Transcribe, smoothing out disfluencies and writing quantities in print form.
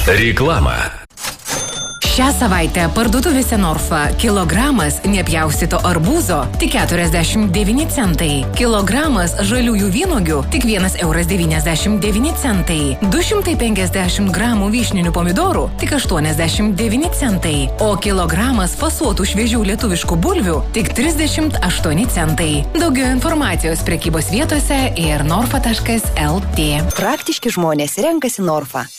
Reklama. Šią savaitę parduotuvėse Norfa kilogramas nepjaustyto arbūzo tik 49 centai. Kilogramas žaliųjų vynuogių tik 1,99 eurai. 250 gramų vyšninių pomidorų tik 89 centai. O kilogramas fasuotų šviežių lietuviškų bulvių tik 38 centai. Daugiau informacijos prekybos vietose ir norfa.lt. Praktiški žmonės renkasi Norfa.